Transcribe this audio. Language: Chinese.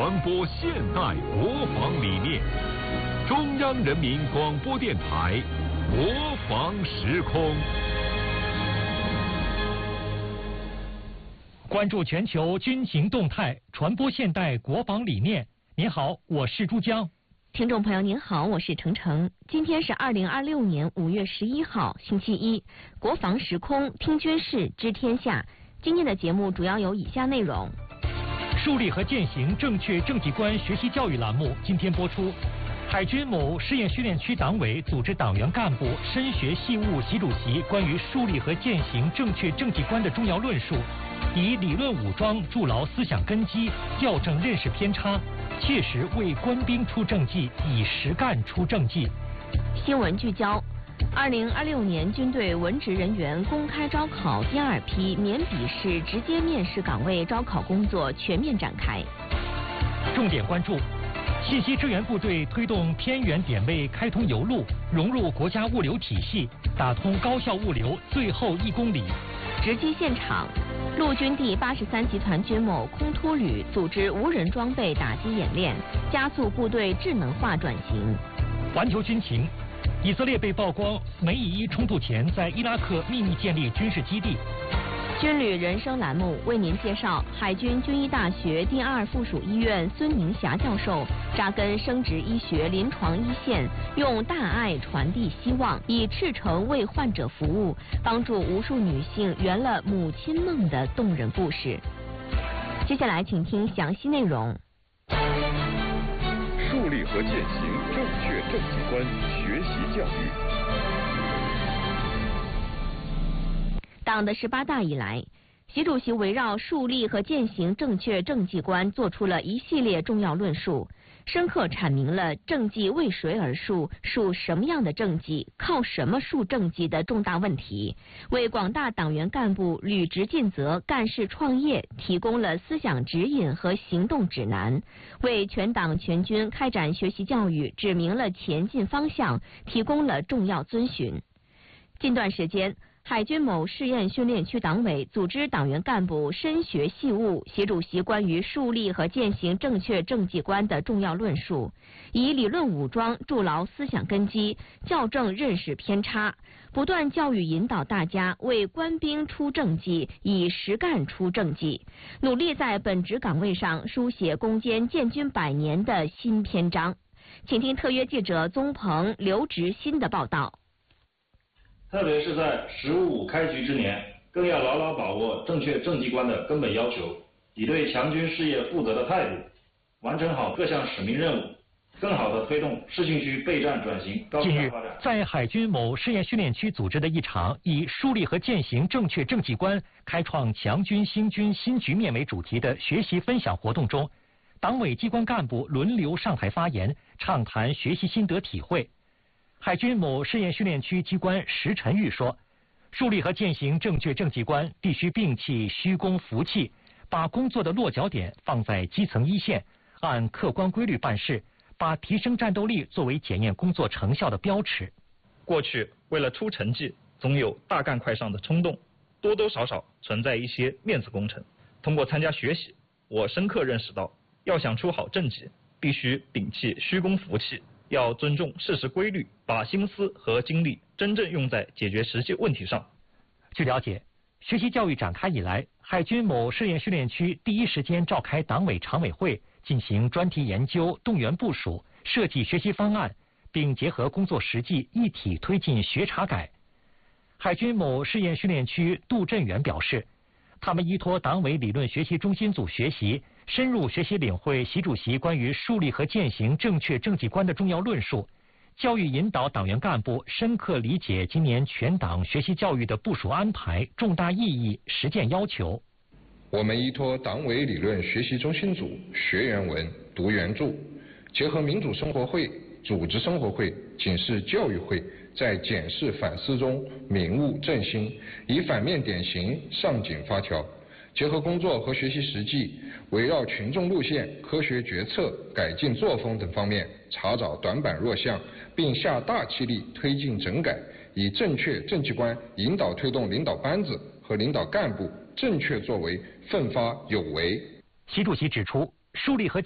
传播现代国防理念。中央人民广播电台国防时空。 关注全球军情动态，传播现代国防理念。您好，我是珠江。 听众朋友您好，我是程程。今天是2026年5月11号，星期一。国防时空，听军事，知天下。今天的节目主要有以下内容： 树立和践行正确政绩观学习教育栏目今天播出。海军某试验训练区党委组织党员干部深学细悟习主席关于树立和践行正确政绩观的重要论述，以理论武装筑牢思想根基，校正认识偏差，切实为官兵出政绩，以实干出政绩。 新闻聚焦：2026年军队文职人员公开招考第2批免笔试直接面试岗位招考工作全面展开。 重点关注：信息支援部队推动偏远点位开通邮路，融入国家物流体系，打通高效物流最后1公里。 直击现场：陆军第83集团军某空突旅组织无人装备打击演练，加速部队智能化转型。 环球军情：以色列被曝光美以伊冲突前在伊拉克秘密建立军事基地。 军旅人生栏目为您介绍海军军医大学第2附属医院孙宁霞教授扎根生殖医学临床一线，用大爱传递希望，以赤诚为患者服务，帮助无数女性圆了母亲梦的动人故事。接下来请听详细内容。 树立和践行正确政绩观学习教育。 党的18大以来，习主席围绕树立和践行正确政绩观做出了一系列重要论述，深刻阐明了政绩为谁而树、树什么样的政绩、靠什么树政绩的重大问题，为广大党员干部履职尽责、干事创业提供了思想指引和行动指南，为全党全军开展学习教育指明了前进方向，提供了重要遵循。近段时间，海军某试验训练区党委组织党员干部深学细悟习主席关于树立和践行正确政绩观的重要论述，以理论武装筑牢思想根基，校正认识偏差，不断教育引导大家为官兵出政绩，以实干出政绩，努力在本职岗位上书写攻坚建军100年的新篇章。请听特约记者宗鹏、刘植新的报道。 特别是在“十五五”开局之年，更要牢牢把握正确政绩观的根本要求，以对强军事业负责的态度，完成好各项使命任务，更好地推动市军区备战转型高质量发展。 近日，在海军某试验训练区组织的一场以树立和践行正确政绩观，开创强军兴军新局面为主题的学习分享活动中，党委机关干部轮流上台发言，畅谈学习心得体会。海军某试验训练区机关石晨玉说，树立和践行正确政绩观必须摒弃虚功浮气，把工作的落脚点放在基层一线，按客观规律办事，把提升战斗力作为检验工作成效的标尺。 过去为了出成绩，总有大干快上的冲动，多多少少存在一些面子工程。通过参加学习，我深刻认识到，要想出好政绩，必须摒弃虚功浮气，要尊重事实规律，把心思和精力真正用在解决实际问题上。 据了解，学习教育展开以来，海军某试验训练区第一时间召开党委常委会，进行专题研究、动员部署、设计学习方案，并结合工作实际一体推进学查改。海军某试验训练区杜振元表示，他们依托党委理论学习中心组学习，深入学习领会习主席关于树立和践行正确政绩观的重要论述，教育引导党员干部深刻理解今年全党学习教育的部署安排、重大意义、实践要求。 我们依托党委理论学习中心组学原文、读原著，结合民主生活会、组织生活会、警示教育会，在检视反思中明悟正心，以反面典型上紧发条，结合工作和学习实际，围绕群众路线、科学决策、改进作风等方面查找短板弱项，并下大气力推进整改，以正确政绩观引导推动领导班子和领导干部正确作为，奋发有为。 习主席指出，树立和